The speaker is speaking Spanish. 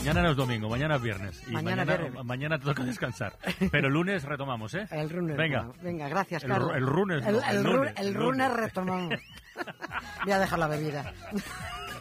Mañana no es domingo, mañana es viernes. Y Mañana te toca descansar. Pero el lunes retomamos, ¿eh? El lunes. Venga. Venga, gracias, Carlos. El lunes. El lunes retomamos. Voy a dejar la bebida.